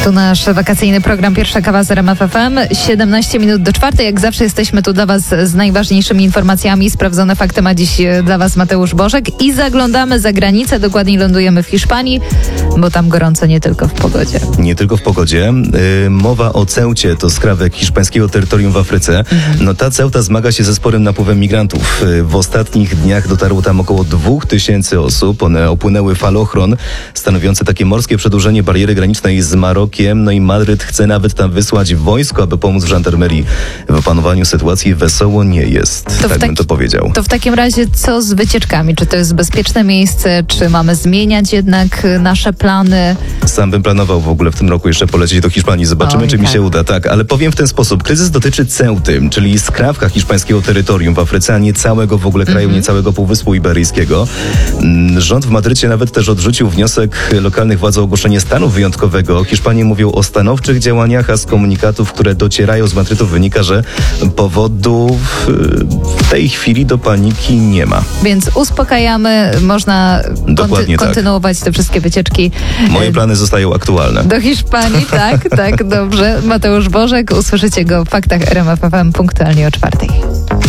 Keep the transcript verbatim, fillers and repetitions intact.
Tu nasz wakacyjny program Pierwsza Kawa z R M F F M. siedemnaście minut do czwartej. Jak zawsze jesteśmy tu dla Was z najważniejszymi informacjami. Sprawdzone fakty ma dziś dla Was Mateusz Bożek. I zaglądamy za granicę. Dokładniej lądujemy w Hiszpanii, bo tam gorąco nie tylko w pogodzie. Nie tylko w pogodzie. Yy, mowa o Ceucie, to skrawek hiszpańskiego terytorium w Afryce. Mhm. No ta Ceuta zmaga się ze sporym napływem migrantów. Yy, w ostatnich dniach dotarło tam około dwóch tysięcy osób. One opłynęły falochron, stanowiący takie morskie przedłużenie bariery granicznej z Marokiem. No i Madryt chce nawet tam wysłać wojsko, aby pomóc w żandarmerii w opanowaniu sytuacji. Wesoło nie jest, to tak taki, bym to powiedział. To w takim razie co z wycieczkami? Czy to jest bezpieczne miejsce? Czy mamy zmieniać jednak nasze plany? Sam bym planował w ogóle w tym roku jeszcze polecieć do Hiszpanii. Zobaczymy, Oj, czy tak. mi się uda. Tak, ale powiem w ten sposób. Kryzys dotyczy Ceuty, czyli skrawka hiszpańskiego terytorium w Afryce, a nie całego w ogóle kraju, mm-hmm. nie całego Półwyspu Iberyjskiego. Rząd w Madrycie nawet też odrzucił wniosek lokalnych władz o ogłoszenie stanu wyjątkowego. Hiszpanie mówią o stanowczych działaniach, a z komunikatów, które docierają z Madrytu, wynika, że powodów w tej chwili do paniki nie ma. Więc uspokajamy, można konty- kontynuować tak. te wszystkie wycieczki. Moje plany zostają aktualne. Do Hiszpanii, tak, tak, dobrze. Mateusz Bożek, usłyszycie go w Faktach R M F F M punktualnie o czwartej.